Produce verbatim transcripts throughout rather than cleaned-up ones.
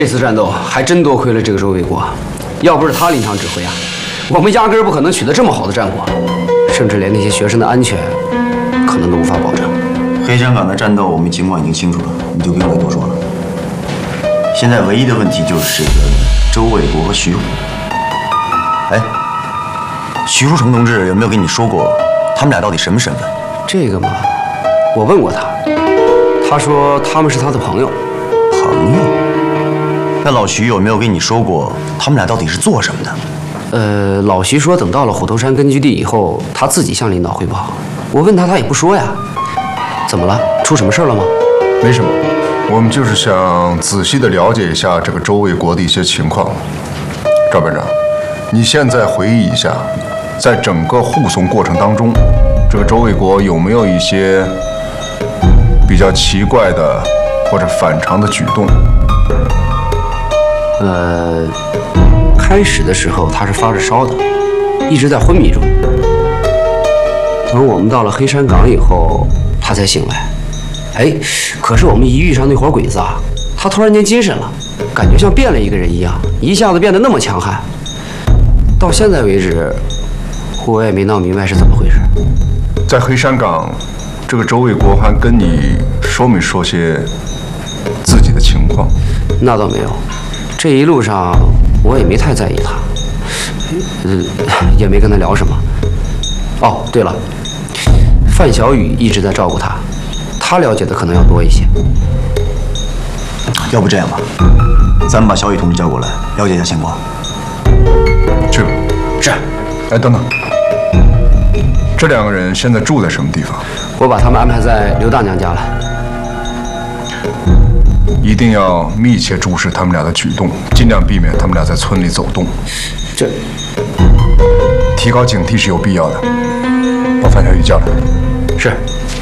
这次战斗还真多亏了这个周卫国，要不是他临场指挥啊，我们压根儿不可能取得这么好的战果，甚至连那些学生的安全可能都无法保证。 黑山岗的战斗我们情况已经清楚了，你就不用再多说了。现在唯一的问题就是这个周卫国和徐虎。哎，徐书成同志有没有跟你说过他们俩到底什么身份？ 这个嘛，我问过他，他说他们是他的朋友。 朋友？那老徐有没有跟你说过他们俩到底是做什么的？ 呃，老徐说等到了虎头山根据地以后，他自己向领导汇报。我问他，他也不说呀。怎么了？出什么事了吗？ 没什么，我们就是想仔细的了解一下这个周卫国的一些情况。赵班长，你现在回忆一下，在整个护送过程当中，这个周卫国有没有一些比较奇怪的或者反常的举动？ 呃，开始的时候他是发着烧的，一直在昏迷中。等我们到了黑山岗以后，他才醒来。哎，可是我们一遇上那伙鬼子啊，他突然间精神了，感觉像变了一个人一样，一下子变得那么强悍。到现在为止，我也没闹明白是怎么回事。 在黑山岗，这个周卫国还跟你说没说些自己的情况？ 那倒没有，这一路上我也没太在意他，呃，也没跟他聊什么。哦，对了，范小雨一直在照顾他，他了解的可能要多一些。 要不这样吧，咱们把小雨同志叫过来，了解一下情况。 去吧。 是。 哎，等等，这两个人现在住在什么地方？ 我把他们安排在刘大娘家了。 一定要密切注视他们俩的举动，尽量避免他们俩在村里走动。 这提高警惕是有必要的。把范小雨叫来。 是。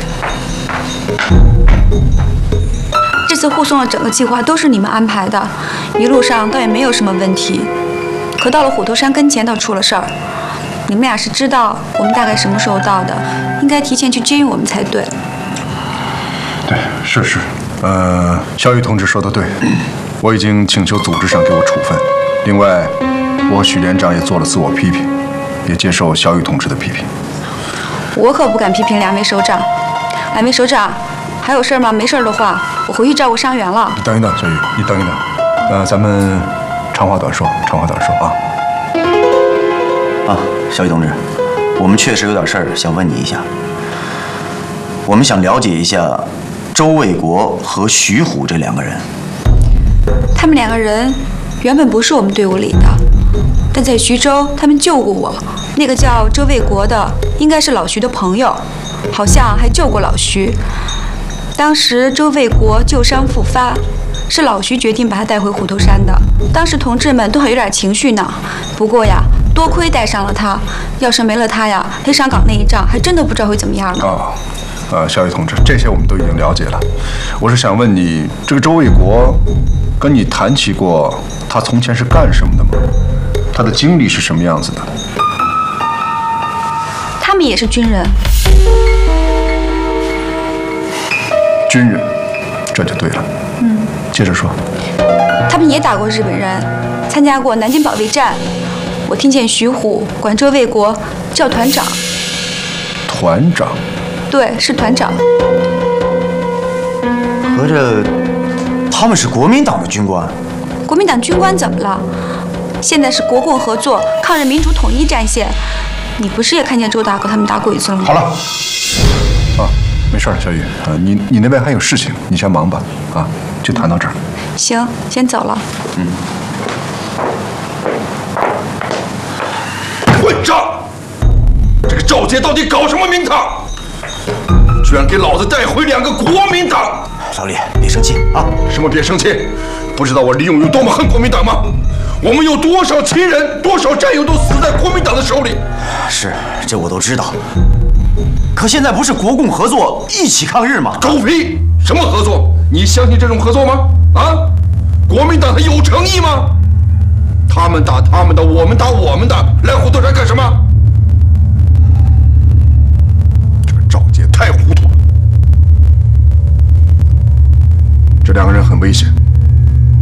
这次护送的整个计划都是你们安排的，一路上倒也没有什么问题。可到了虎头山跟前，倒出了事儿。你们俩是知道我们大概什么时候到的，应该提前去接应我们才对。 对，是是。呃，小雨同志说的对，我已经请求组织上给我处分。另外，我和许连长也做了自我批评，也接受小雨同志的批评。 我可不敢批评两位首长。两位首长，还有事儿吗？没事儿的话，我回去照顾伤员了。 你等一等，小雨，你等一等。呃，咱们长话短说，长话短说啊。 啊，小雨同志，我们确实有点事儿想问你一下。我们想了解一下周卫国和徐虎这两个人。 他们两个人原本不是我们队伍里的，但在徐州他们救过我。那个叫周卫国的应该是老徐的朋友，好像还救过老徐。当时周卫国旧伤复发，是老徐决定把他带回虎头山的。当时同志们都还有点情绪呢。不过呀，多亏带上了他，要是没了他呀，黑山岗那一仗还真的不知道会怎么样了。 啊，呃，小雨同志，这些我们都已经了解了。我是想问你，这个周卫国跟你谈起过他从前是干什么的吗？他的经历是什么样子的？ 他们也是军人。 军人，这就对了。嗯，接着说。 他们也打过日本人，参加过南京保卫战。我听见徐虎管周卫国叫团长。 团长？ 对，是团长。 合着他们是国民党的军官？ 国民党军官怎么了？现在是国共合作、抗日民主统一战线。你不是也看见周大哥他们打过一次了吗？ 好了，啊，没事了，小雨，啊，你你那边还有事情，你先忙吧，啊，就谈到这儿。 行，先走了。 嗯。 混账！这个赵杰到底搞什么名堂？居然给老子带回两个国民党！ 老李，别生气啊！ 什么别生气？不知道我李永有多么恨国民党吗？我们有多少亲人、多少战友都死在国民党的手里。 是，这我都知道。可现在不是国共合作一起抗日吗？ 狗屁！什么合作？你相信这种合作吗？啊？国民党还有诚意吗？他们打他们的，我们打我们的，来虎头山干什么？这个赵杰太糊涂了。 这两个人很危险。